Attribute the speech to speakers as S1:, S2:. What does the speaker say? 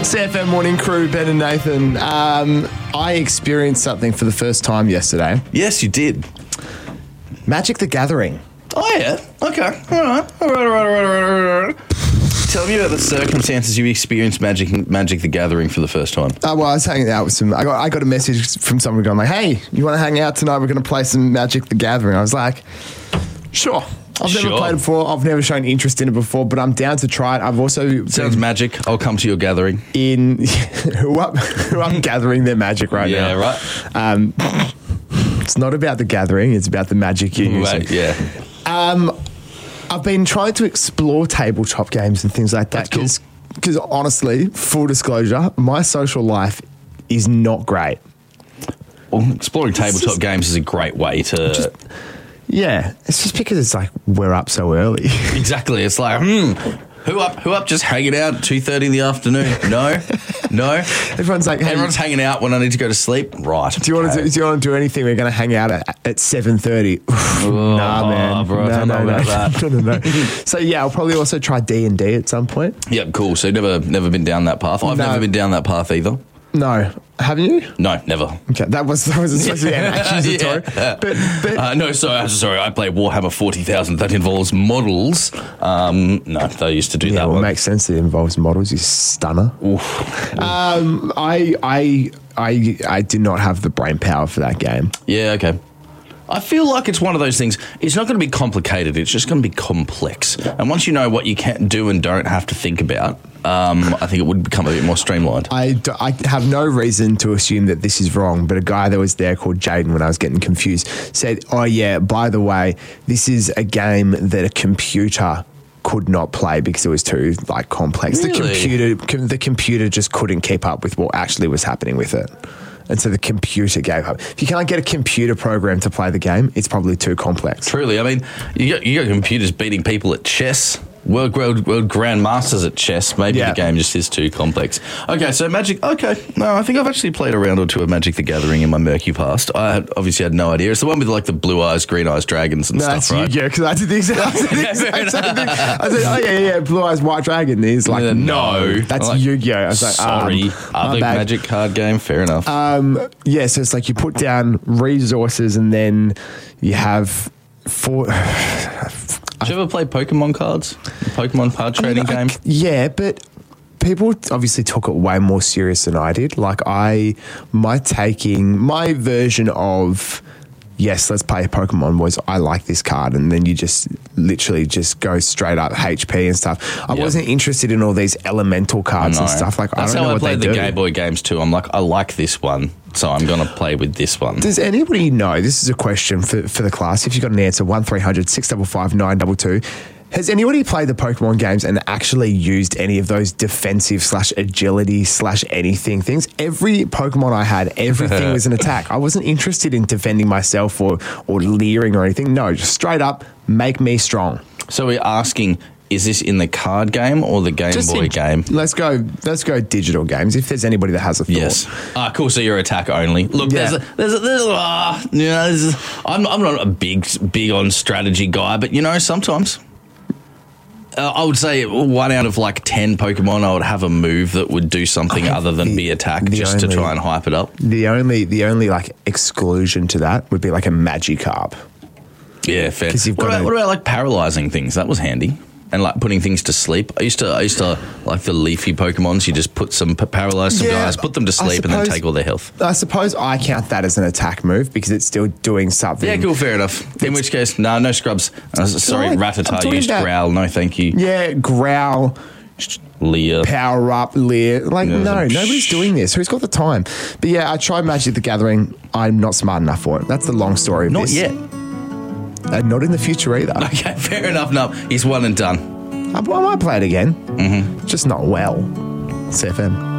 S1: CFM Morning Crew, Ben and Nathan. I experienced something for the first time yesterday.
S2: Yes, you did.
S1: Magic the Gathering.
S2: Oh, yeah. Okay. All right. Tell me about the circumstances you experienced Magic the Gathering for the first time.
S1: Well, I was hanging out with some... I got a message from someone going like, hey, you want to hang out tonight? We're going to play some Magic the Gathering. I was like, sure. I've never played it before. I've never shown interest in it before, but I'm down to try it. I've also...
S2: Sounds magic. I'll come to your gathering.
S1: Who I'm gathering their magic right now.
S2: Yeah, right.
S1: It's not about the gathering. It's about the magic you're using.
S2: Right, yeah.
S1: I've been trying to explore tabletop games and things like that because honestly, full disclosure, my social life is not great.
S2: Well, exploring tabletop games is a great way to...
S1: Yeah, it's just because it's like we're up so early.
S2: Exactly. It's like, who up just hanging out at 2:30 in the afternoon? No.
S1: Everyone's like, hey,
S2: everyone's hanging out when I need to go to sleep. Right.
S1: Do you want to do anything? We're going to hang out at 7:30. Nah, man.
S2: Bro,
S1: No. So yeah, I'll probably also try D&D at some point.
S2: Yep, cool. So you've never been down that path. I've never been down that path either.
S1: No. Haven't you?
S2: No, never.
S1: Okay, that was supposed to be an accusatory.
S2: Yeah.
S1: But
S2: no, sorry. I play Warhammer 40,000. That involves models. No, they used to do that
S1: one.
S2: It
S1: makes sense that it involves models. You stunner.
S2: Oof.
S1: I did not have the brain power for that game.
S2: Yeah, okay. I feel like it's one of those things, it's not going to be complicated, it's just going to be complex. And once you know what you can do and don't have to think about, I think it would become a bit more streamlined.
S1: I have no reason to assume that this is wrong, but a guy that was there called Jaden, when I was getting confused, said, oh yeah, by the way, this is a game that a computer could not play because it was too complex.
S2: Really?
S1: The computer just couldn't keep up with what actually was happening with it. And so the computer gave up. If you can't get a computer program to play the game, it's probably too complex.
S2: Truly. I mean, you got computers beating people at chess. World grandmasters at chess. Maybe the game just is too complex. Okay, so Magic. Okay, no, I think I've actually played a round or two of Magic the Gathering in my murky past. I obviously had no idea. It's the one with the blue eyes, green eyes, dragons and stuff, right?
S1: Yeah, because I did the exact same thing. I said, oh yeah, blue eyes, white dragon. And he's like, no, that's Yu-Gi-Oh. I was like,
S2: sorry, other Magic card game. Fair enough.
S1: Yeah, so it's like you put down resources and then you have four.
S2: Did you ever play Pokemon cards? The Pokemon card trading game?
S1: Yeah, but people obviously took it way more serious than I did. My version of, yes, let's play Pokemon was, I like this card, and then you just literally just go straight up HP and stuff. I wasn't interested in all these elemental cards and stuff.
S2: That's
S1: I don't know
S2: how I
S1: what they
S2: played
S1: do.
S2: the Game Boy games too. I'm like, I like this one, so I'm going to play with this one.
S1: Does anybody know, this is a question for the class, if you've got an answer, 1300 655 922. Has anybody played the Pokemon games and actually used any of those defensive / agility / anything things? Every Pokemon I had, everything was an attack. I wasn't interested in defending myself or leering or anything. No, just straight up, make me strong.
S2: So we're asking, is this in the card game or the Game Boy game?
S1: Let's go digital games. If there's anybody that has a thought.
S2: Yes. Cool. So you're attack only. Look, I'm not a big on strategy guy, but sometimes. I would say 1 out of 10 Pokemon, I would have a move that would do something other than be attack, just to try and hype it up.
S1: The only exclusion to that would be a Magikarp.
S2: Yeah, fair. What about paralyzing things? That was handy. And putting things to sleep. I used to like the leafy Pokemons. You just put paralyze some guys, put them to sleep, and then take all their health.
S1: I suppose I count that as an attack move because it's still doing something.
S2: Yeah, cool, fair enough. In which case, no scrubs. Sorry, Rattata used Growl. No, thank you.
S1: Yeah, Growl.
S2: Leer.
S1: Power up, Leer. Nobody's doing this. Who's got the time? But yeah, I tried Magic the Gathering. I'm not smart enough for it. That's the long story of this.
S2: Not yet.
S1: Not in the future either.
S2: Okay, fair enough. No, he's one and done.
S1: I might play it again. Mm-hmm. Just not well. CFM.